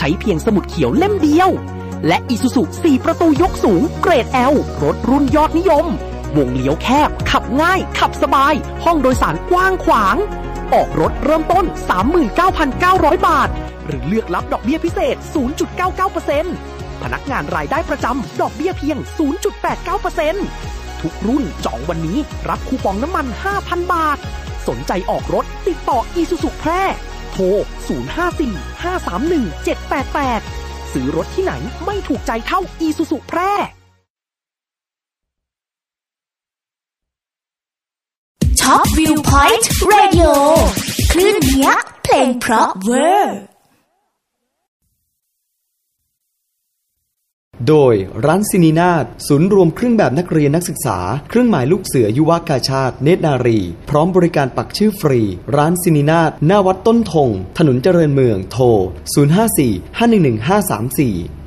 ช้เพียงสมุดเขียวเล่มเดียวและ Isuzu 4 ประตูยกสูงเกรด L รถรุ่นยอดนิยมวงเลี้ยวแคบขับง่ายขับสบายห้องโดยสารกว้างขวางออกรถเริ่มต้น 39,900 บาทหรือเลือกรับดอกเบี้ยพิเศษ 0.99% พนักงานรายได้ประจำดอกเบี้ยเพียง 0.89% ทุกรุ่นจองวันนี้รับคูปองน้ำมัน 5,000 บาทสนใจออกรถติดต่อ Isuzu แพร่โทร 054-531-788 ซื้อรถที่ไหนไม่ถูกใจเท่า Isuzu แพร่ท็อปวิวพอยต์เรดิโอคลื่นเนี้ยเพลงเพราะเวอร์โดยร้านซินีนาฏศูนย์รวมเครื่องแบบนักเรียนนักศึกษาเครื่องหมายลูกเสือยุวกาชาติเนตรนารีพร้อมบริการปักชื่อฟรีร้านซินีนาฏหน้าวัดต้นธงถนนเจริญเมืองโทร 054-511-534